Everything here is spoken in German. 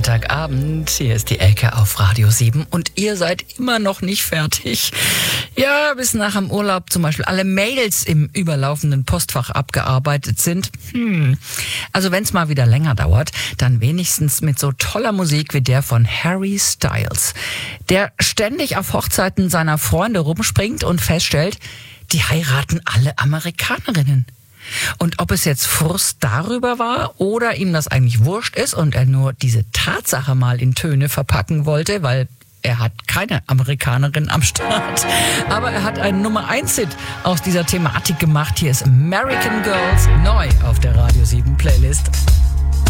Sonntagabend. Hier ist die Ecke auf Radio 7 und ihr seid immer noch nicht fertig. Ja, bis nach dem Urlaub zum Beispiel alle Mails im überlaufenden Postfach abgearbeitet sind. Also wenn es mal wieder länger dauert, dann wenigstens mit so toller Musik wie der von Harry Styles, der ständig auf Hochzeiten seiner Freunde rumspringt und feststellt, die heiraten alle Amerikanerinnen. Und ob es jetzt Frust darüber war oder ihm das eigentlich wurscht ist und er nur diese Tatsache mal in Töne verpacken wollte, weil er hat keine Amerikanerin am Start. Aber er hat einen Nummer-1-Hit aus dieser Thematik gemacht. Hier ist American Girls neu auf der Radio 7 Playlist.